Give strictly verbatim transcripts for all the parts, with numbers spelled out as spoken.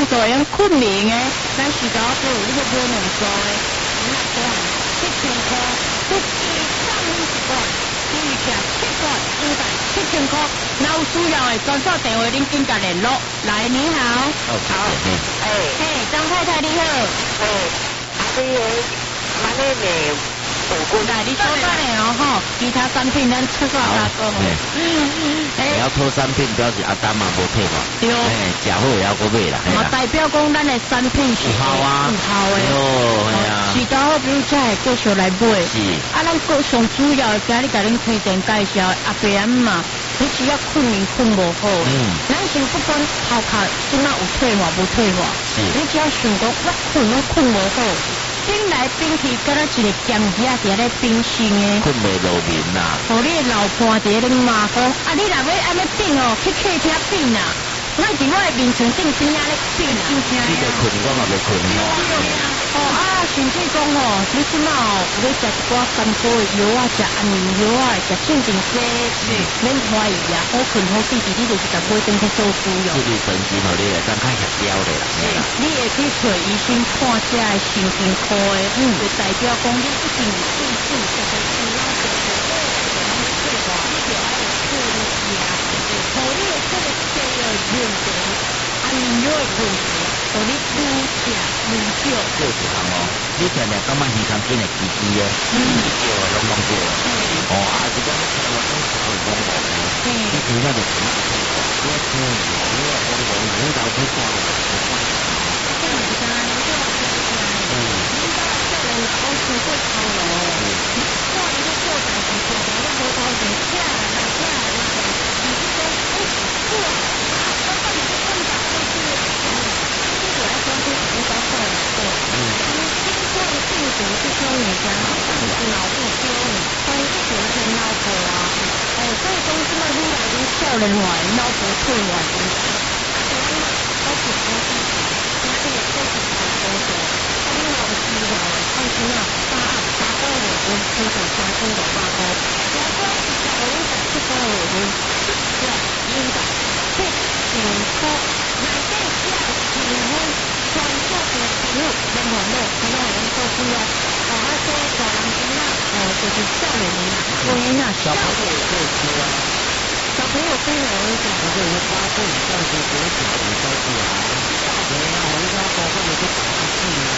做用昆明的，咱是搞做你个不能做的，那这样七千块，不计上五十块，第一下七块五百七千块，那有需要的专线电话您紧加联络。来，你好。 好。 哎。嘿，张太太你好。 哎，阿弟，阿妹妹。 来，你说翻的哦吼，其他产品咱出煞他讲。 你要拖产品，表示阿丹嘛无退嘛。 对。 哎，食好也要搁买啦。 嘛代表讲咱的产品是有效啊， 有效的。 哦，系啊。 是到好，比如才会继续来买。 是。 啊，咱个上主要今日甲恁推荐介绍阿伯阿嘛，你只要困眠困无好，嗯，咱先不管头壳今仔有退化无退化， 是。 你只要想讲我困我困无好。冰来冰去，敢若一个咸鱼啊，伫咧冰心的， 困袂落眠呐。 互你老伴伫咧骂讲，啊，你若要安尼冰哦，去客厅冰啊，咱伫我的面床顶边仔咧冰啊。 你着困，我嘛袂困哦。哦啊，甚至讲哦，你即马哦，有咧食一寡三高的药啊，食安眠药啊，食镇静剂，免怀疑啊，好困好睡，你就是甲买登去做使用。 这个神经互你会当较协调的啦。 你会去找医生看这个神经科的，嗯，就代表讲你一定有对症这个需要的，这个你就要有注意啊，互你的这个这个认同安眠药的问题，互你愈食愈少。 做一项哦，你常常感觉耳康紧会吱吱的，嗯，叫啊拢拢过。哦，啊，是讲我讲头会懵懵的，你听下就知道。我听有你话懵懵，你头去看了。 这样子啊，你就要听起来。嗯。你到叫人老师会操劳哦。嗯。哇，你就做代志做到那么高兴，起来啦，起来啦，你是说，哎，不啊，啊，我到底是干啥回事？嗯。这个来讲是比较快的。嗯。因为新冠病毒是说你讲好像是脑部丢你，所以一点点脑部啊，哦，所以讲这么愈来愈少人话，脑部退化的。都是高级，那这个都是高高的，他们老需要的，放心啊，八八个月份非常相关的八个，如果是小人在七个月份，要应该七千块，内底只要结婚，全国的朋友任何路，可能人做需要，哦，那些大人囡仔，哦，就是少年人，所以那小朋友也可以吃啊。小朋友非常容易长， 这个八岁以上是国小的都是啊，对啊，我们家宝贝也是打进去啊，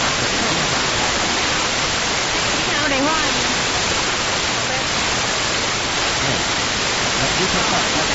你好，莲花阿姨。 哎，你看看。